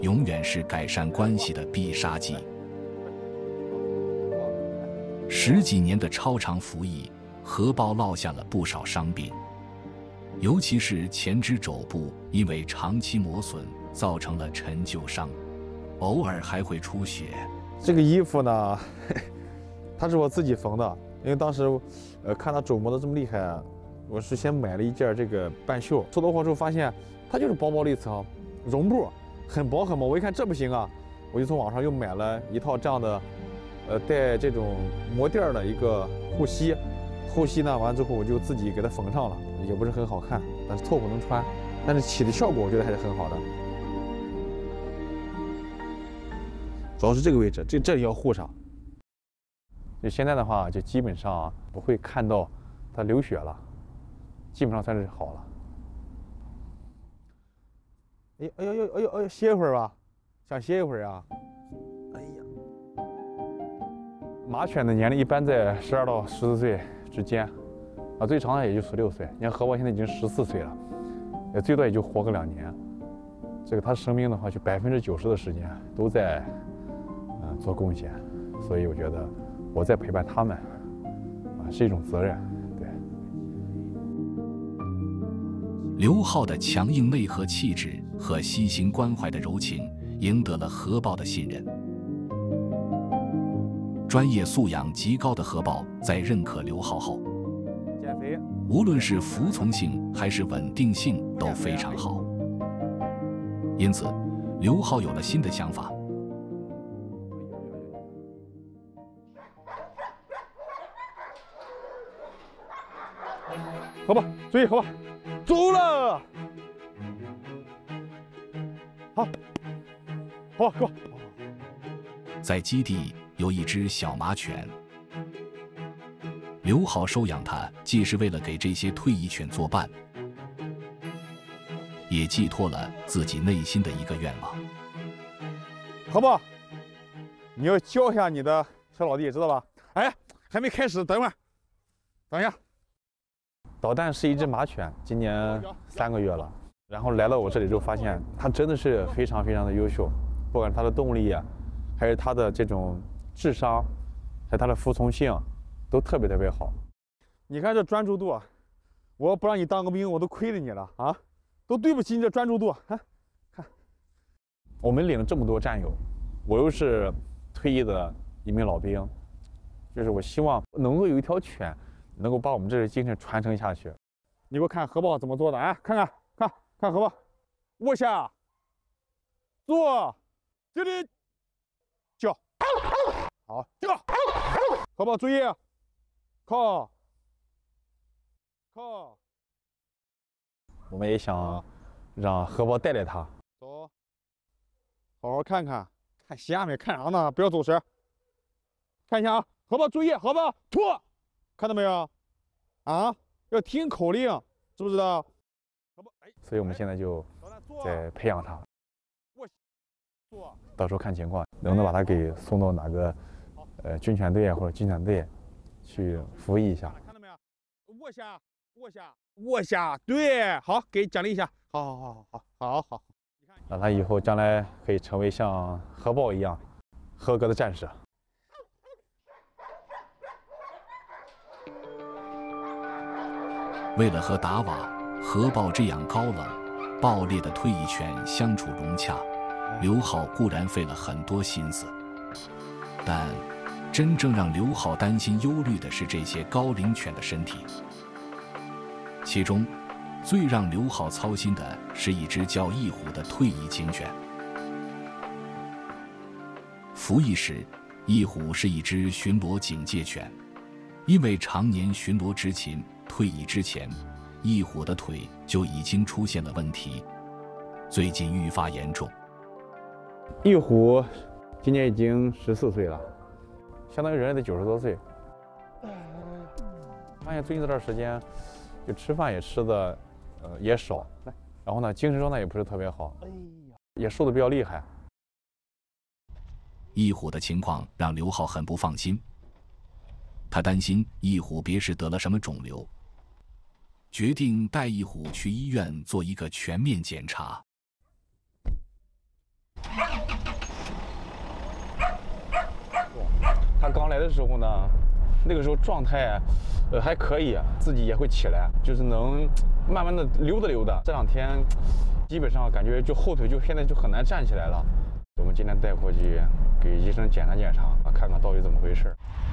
永远是改善关系的必杀技。10几年的超长服役，何豹落下了不少伤病，尤其是前肢肘部因为长期磨损造成了陈旧伤，偶尔还会出血。 这个衣服呢，它是我自己缝的，因为当时看他肘磨的这么厉害，我是先买了一件这个半袖，收到货之后发现它就是薄薄的一层绒布，很薄很薄。我一看这不行啊，我就从网上又买了一套这样的，带这种磨垫的一个护膝。护膝呢，完之后我就自己给它缝上了，也不是很好看，但是凑合能穿，但是起的效果我觉得还是很好的。主要是这个位置，这里要护上。就现在的话，就基本上不会看到它流血了，基本上算是好了。哎呦，歇一会儿吧，想歇一会儿啊。哎呀，马犬的年龄一般在12到14岁之间，啊，最长的也就16岁。你看何豹现在已经14岁了，也最多也就活个2年。这个它生命的话，就90%的时间都在做贡献，所以我觉得我在陪伴他们是一种责任。对。 刘浩的强硬内核气质和悉心关怀的柔情，赢得了何豹的信任。专业素养极高的何豹在认可刘浩后， 减肥， 无论是服从性还是稳定性都非常好。因此，刘浩有了新的想法。 何豹，注意，何豹，走了。好，好，给我。 在基地有一只小马犬，刘浩收养它，既是为了给这些退役犬作伴，也寄托了自己内心的一个愿望。 何豹，你要教一下你的小老弟，知道吧？哎，还没开始，等会儿，等一下。导弹是一只马犬，今年3个月了。然后来到我这里之后，发现它真的是非常非常的优秀，不管它的动力啊，还是它的这种智商，还有它的服从性，都特别特别好。你看这专注度，我要不让你当个兵，我都亏了你了啊！都对不起你这专注度。看，我们领了这么多战友，我又是退役的一名老兵，就是我希望能够有一条犬能够把我们这个精神传承下去。你给我看何豹怎么做的？哎，看何豹，卧下，坐，这里叫，好叫。何豹注意，靠。我们也想让何豹带他，走，好好看看下面看啥呢？不要走神，看一下啊。何豹注意，何豹脱，看到没有？啊，要听口令，知不知道？所以我们现在就在培养他，到时候看情况，能不能把他给送到哪个军犬队或者军犬队去服役一下。看到没有？卧下，对，好，给奖励一下。好，让他以后将来可以成为像何豹一样合格的战士。 为了和达瓦、何豹这样高冷、暴烈的退役犬相处融洽，刘浩固然费了很多心思，但真正让刘浩担心忧虑的是这些高龄犬的身体。其中，最让刘浩操心的是一只叫翼虎的退役警犬。服役时，翼虎是一只巡逻警戒犬，因为常年巡逻执勤，退役之前，翼虎的腿就已经出现了问题，最近愈发严重。 翼虎今年已经14岁了，相当于人类的90多岁。发现最近这段时间，就吃饭也吃的也少，然后呢精神状态也不是特别好，也瘦的比较厉害。 翼虎的情况让刘浩很不放心，他担心翼虎别是得了什么肿瘤，决定带翼虎去医院做一个全面检查。 的时候呢，那个时候状态，还可以，自己也会起来，就是能慢慢的溜达溜达。这2天，基本上感觉就后腿现在就很难站起来了。我们今天带过去给医生检查检查，看看到底怎么回事。